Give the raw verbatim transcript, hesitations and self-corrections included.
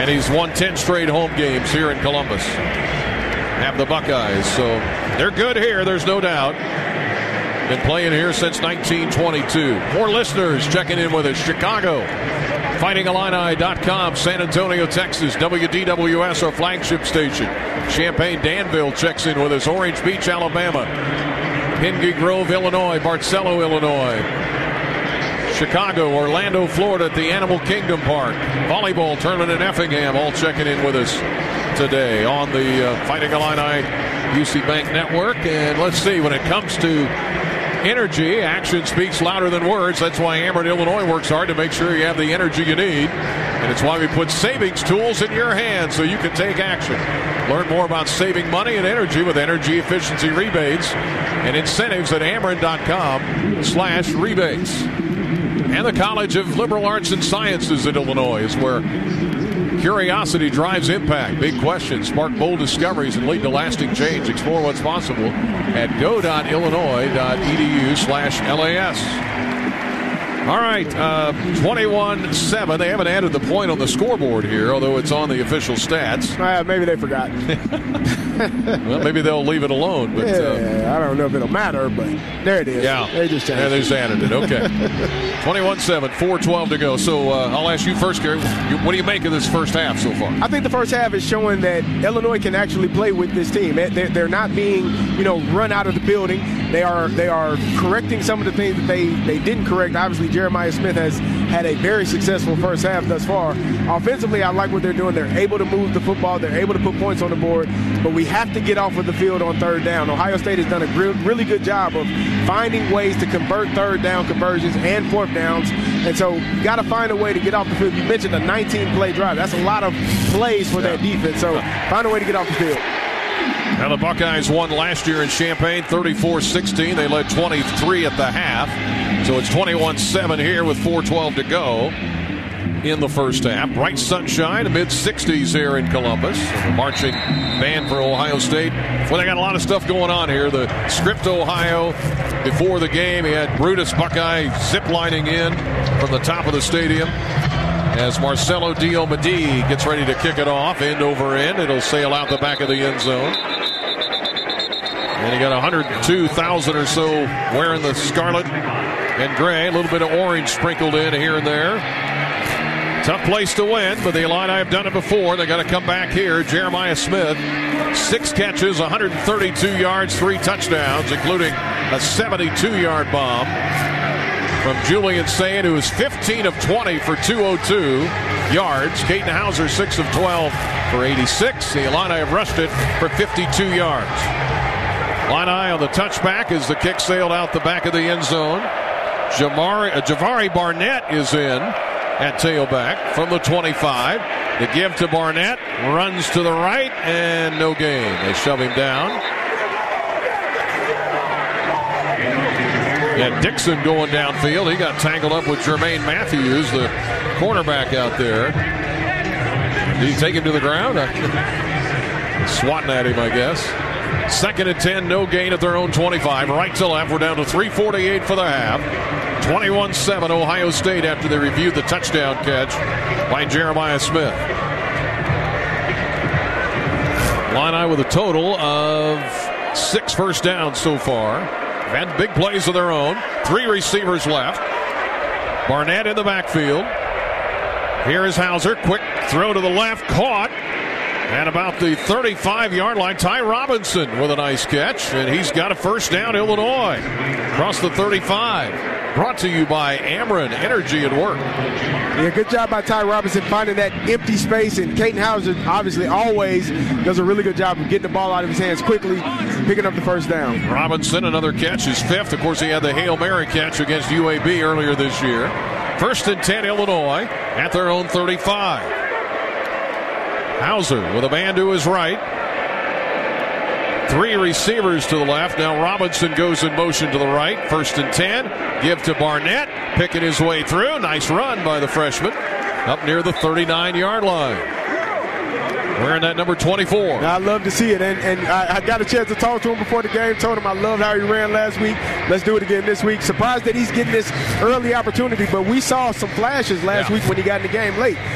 And he's won ten straight home games here in Columbus. Have the Buckeyes. So they're good here, there's no doubt. Been playing here since nineteen twenty-two. More listeners checking in with us. Chicago, Fighting Illini dot com, San Antonio, Texas, W D W S, our flagship station. Champaign Danville checks in with us. Orange Beach, Alabama. Pingree Grove, Illinois. Barcello, Illinois. Chicago, Orlando, Florida at the Animal Kingdom Park. Volleyball tournament in Effingham, all checking in with us today on the uh, Fighting Illini U C Bank Network. And let's see, when it comes to energy, action speaks louder than words. That's why Ameren, Illinois works hard to make sure you have the energy you need. And it's why we put savings tools in your hands so you can take action. Learn more about saving money and energy with energy efficiency rebates and incentives at Ameren dot com slash rebates. And the College of Liberal Arts and Sciences at Illinois is where curiosity drives impact. Big questions spark bold discoveries and lead to lasting change. Explore what's possible at go dot illinois dot e d u slash L A S. All right, uh, twenty-one seven. They haven't added the point on the scoreboard here, although it's on the official stats. Uh, maybe they forgot. Well, maybe they'll leave it alone. But, yeah, uh, I don't know if it'll matter, but there it is. Yeah, they just changed yeah, they just added it. Okay. twenty-one seven, four twelve to go. So uh, I'll ask you first, Gary. What do you make of this first half so far? I think the first half is showing that Illinois can actually play with this team. They're, they're not being, you know, run out of the building. They are they are correcting some of the things that they, they didn't correct. Obviously, Jeremiah Smith has had a very successful first half thus far. Offensively, I like what they're doing. They're able to move the football. They're able to put points on the board. But we have to get off of the field on third down. Ohio State has done a re- really good job of finding ways to convert third down conversions and fourth downs. And so you got to find a way to get off the field. You mentioned a nineteen-play drive. That's a lot of plays for that defense. So find a way to get off the field. Now the Buckeyes won last year in Champaign, thirty-four sixteen. They led twenty-three at the half. So it's twenty-one seven here with four twelve to go in the first half. Bright sunshine, mid sixties here in Columbus. The marching band for Ohio State. Well, they got a lot of stuff going on here. The Script, Ohio, before the game, he had Brutus Buckeye ziplining in from the top of the stadium as Marcelo Diomede gets ready to kick it off, end over end. It'll sail out the back of the end zone. And you got one hundred two thousand or so wearing the scarlet and gray. A little bit of orange sprinkled in here and there. Tough place to win, but the Illini have done it before. They got to come back here. Jeremiah Smith, six catches, one hundred thirty-two yards, three touchdowns, including a seventy-two-yard bomb from Julian Sayin, who is fifteen of twenty for two oh two yards. Caden Hauser, six of twelve for eighty-six. The Illini have rushed it for fifty-two yards. Illini on the touchback as the kick sailed out the back of the end zone. Jamari, uh, Javari Barnett is in at tailback from the twenty-five. The give to Barnett, runs to the right, and no gain. They shove him down. Yeah, Dixon going downfield. He got tangled up with Jermaine Matthews, the cornerback out there. Did he take him to the ground? Swatting at him, I guess. Second and ten, no gain at their own twenty-five. Right to left, we're down to three forty-eight for the half. twenty-one seven Ohio State after they reviewed the touchdown catch by Jeremiah Smith. Illini with a total of six first downs so far. They've had big plays of their own. Three receivers left. Barnett in the backfield. Here is Hauser. Quick throw to the left. Caught. And about the thirty-five-yard line, Ty Robinson with a nice catch. And he's got a first down, Illinois. Across the thirty-five. Brought to you by Ameren, energy at work. Yeah, good job by Ty Robinson finding that empty space. And Caden Hauser obviously always does a really good job of getting the ball out of his hands quickly, picking up the first down. Robinson, another catch, his fifth. Of course, he had the Hail Mary catch against U A B earlier this year. First and ten, Illinois at their own thirty-five. Hauser with a man to his right. Three receivers to the left. Now Robinson goes in motion to the right. First and ten. Give to Barnett. Picking his way through. Nice run by the freshman. Up near the thirty-nine-yard line. Wearing that number twenty-four. I love to see it. And, and I, I got a chance to talk to him before the game. Told him I loved how he ran last week. Let's do it again this week. Surprised that he's getting this early opportunity. But we saw some flashes last yeah. week when he got in the game late.